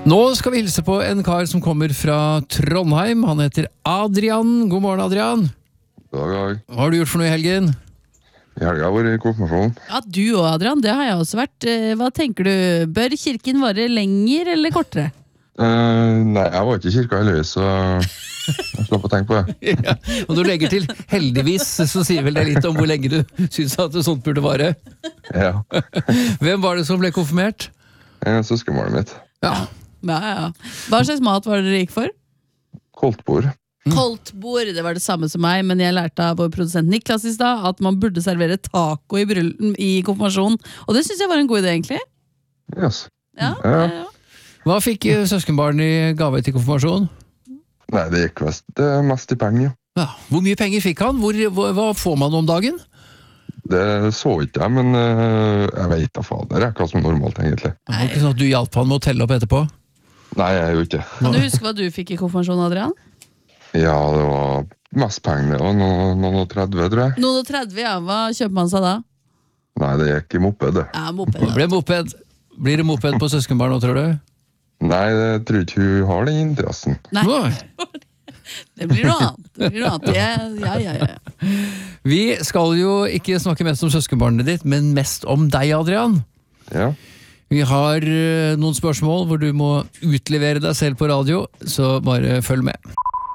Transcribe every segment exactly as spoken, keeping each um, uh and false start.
Nå skal vi hilse på en kar som kommer fra Trondheim. Han heter Adrian. God morgen, Adrian. God dag. Hva har du gjort for noe i helgen? I helga var det konfirmasjon. Ja, du og Adrian, det har jeg også vært. Hva tenker du? Bør kirken vare lenger eller kortere? Uh, nei, jeg var ikke i kirka heller, så jeg slapp å tenke på det. Ja, og du legger til heldigvis, så sier vel det litt om hvor lenge du synes at det sånt burde vare. Ja. Hvem var det som ble konfirmert? Uh, Søskenbarnet mitt. Ja. Ja, ja. Hva slags mat var det dere gikk for? Koldtbord. Mm. Koldtbord, det var det samme som meg, men jeg lærte av vår produsent Niklas i stad at man burde servere taco i, bryll- i konfirmasjon, og det synes jeg var en god idé egentlig. Yes. Ja, Ja. ja, ja. Hva fikk søskenbarn i gave til konfirmasjon? Nei, det gikk vest uh, mest i penger. Ja. Hvor mye penger fikk han? Hvor, hva, hva får man om dagen? Det så ikke jeg, men uh, jeg vet da fader hva som er normalt egentlig. Det var ikke sånn at du hjalp han med å telle opp etterpå? Nei, jeg gjorde ikke. Kan du huske hva du fikk i konfirmasjon, Adrian? Ja, det var mest penger, og noen, noen og tredve, tror jeg. Noen og tredve, ja. Hva kjøper man seg da? Nei, det gikk i moped, det. Ja, moped. Det ble moped. Blir det moped på søskenbarn nå, tror du? Nei, jeg tror ikke hun har den interessen. Nei, Nei. det blir noe annet. Det blir noe annet. Ja, ja, ja, ja. Vi skal jo ikke snakke mest om søskenbarnet ditt, men mest om deg, Adrian. Ja. Vi har uh, noen spørsmål hvor du må utlevere deg selv på radio, så bare følg med.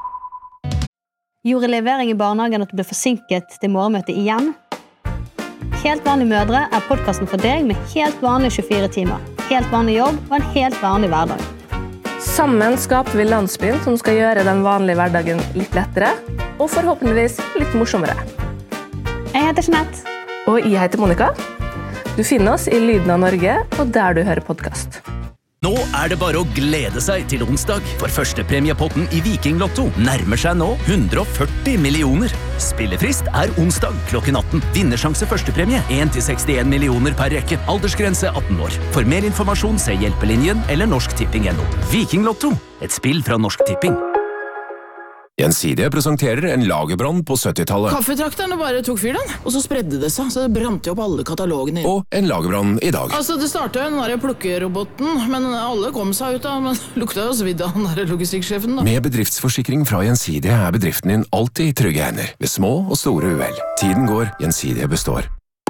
Gjorde levering i barnehagen at du ble forsinket til morgenmøtet igjen? Helt vanlige mødre er podcasten for deg med helt vanlige tjuefire timer, helt vanlig jobb og en helt vanlig hverdag. Sammen skaper vi landsbyen som skal gjøre den vanlige hverdagen litt lettere, og forhåpentligvis litt morsommere. Jeg heter Jeanette. Og jeg heter Monica. Du finner oss i Lyden av Norge, og der du hører podcast. Nå er det bare å glede seg til onsdag, for førstepremiepotten i Viking Lotto nærmer seg nå hundre og førti millioner. Spillefrist er onsdag klokken atten. Vinnersjanse førstepremie en til sekstien millioner per rekke. Aldersgrense atten år. For mer informasjon se Hjelpelinjen eller Norsk Tipping punktum no. Viking Lotto, et spill fra Norsk Tipping. Gjensidige presenterer en lagerbrann på syttitallet. Kaffetrakterne bare tok fyr den, og så spredde det seg, så det brant jo opp alle katalogene. Og en lagerbrann i dag. Altså, det startet jo den der plukkeroboten, men alle kom seg ut da, men lukta jo svidd av den der logistikksjefen da. Med bedriftsforsikring fra Gjensidige er bedriften din alltid i trygge hender, ved små og store uhell. Tiden går, Gjensidige består.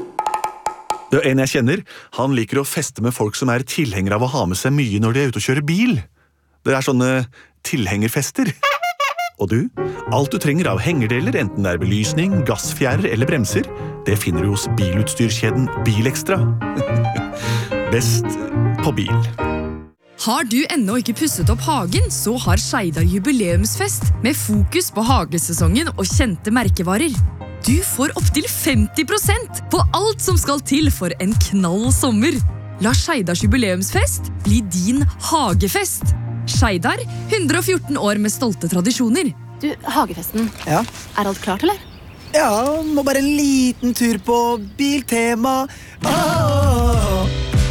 Det er en jeg kjenner, han liker å feste med folk som er tilhengere av å ha med seg mye når de er ute og kjører bil. Det er sånne tilhengerfester. Og du, alt du trenger av hengerdeler, enten det er belysning, gassfjærer eller bremser, det finner du hos bilutstyrkjeden Bilekstra. Best på bil. Har du ennå ikke pusset opp hagen, så har Skeidar jubileumsfest med fokus på hagesesongen og kjente merkevarer. Du får opp til femti prosent på alt som skal til for en knall sommer. La Skeidars jubileumsfest bli din hagefest. Skeidar, hundre og fjorten år med stolte tradisjoner. Du, hagefesten. Ja? Er alt klart, eller? Ja, må bare en liten tur på Biltema. Ah!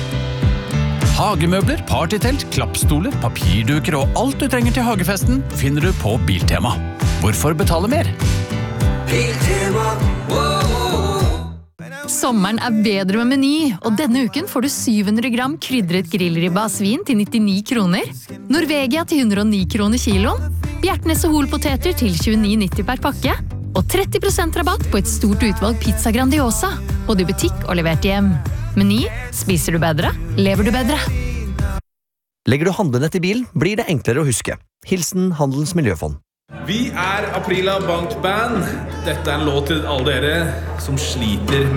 Hagemøbler, partytelt, klappstoler, papirduker og alt du trenger til hagefesten finner du på Biltema. Hvorfor betale mer? Biltema, wow. Sommeren er bedre med Meny, og denne uken får du syv hundre gram krydret grillribbe av svin til nittini kroner, Norvegia til hundre og ni kroner kiloen, Bjertnes og Holpoteter til tjueni nitti per pakke, og tretti prosent rabatt på et stort utvalg pizza Grandiosa, både i butikk og levert hjem. Meny, spiser du bedre, lever du bedre. Legger du handlenett i bilen, blir det enklere å huske. Hilsen Handelens Miljøfond. Vi er Aprila Bank Band. Dette er en låt til alle dere som sliter med